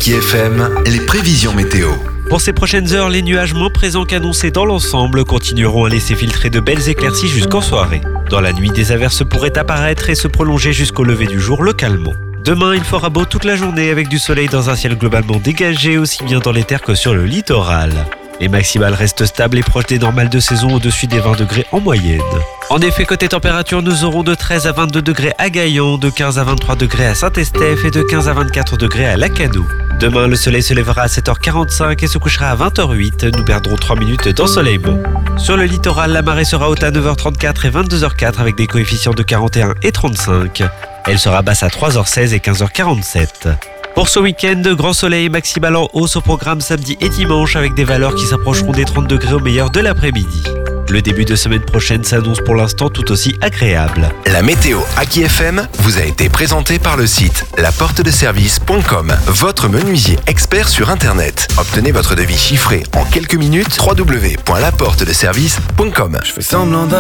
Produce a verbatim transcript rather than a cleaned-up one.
Aki F M, les prévisions météo. Pour ces prochaines heures, les nuages moins présents qu'annoncés dans l'ensemble continueront à laisser filtrer de belles éclaircies jusqu'en soirée. Dans la nuit, des averses pourraient apparaître et se prolonger jusqu'au lever du jour localement. Demain, il fera beau toute la journée avec du soleil dans un ciel globalement dégagé, aussi bien dans les terres que sur le littoral. Les maximales restent stables et proches des normales de saison au-dessus des vingt degrés en moyenne. En effet, côté température, nous aurons de treize à vingt-deux degrés à Gaillon, de quinze à vingt-trois degrés à Saint-Estèphe et de quinze à vingt-quatre degrés à Lacanau. Demain, le soleil se lèvera à sept heures quarante-cinq et se couchera à vingt heures huit. Nous perdrons trois minutes d'ensoleillement. Sur le littoral, la marée sera haute à neuf heures trente-quatre et vingt-deux heures quatre avec des coefficients de quarante et un et trente-cinq. Elle sera basse à trois heures seize et quinze heures quarante-sept. Pour ce week-end, grand soleil maximal en hausse au programme samedi et dimanche avec des valeurs qui s'approcheront des trente degrés au meilleur de l'après-midi. Le début de semaine prochaine s'annonce pour l'instant tout aussi agréable. La météo Aki F M vous a été présentée par le site la porte de service point com, votre menuisier expert sur Internet. Obtenez votre devis chiffré en quelques minutes, w w w point la porte de service point com. Je fais semblant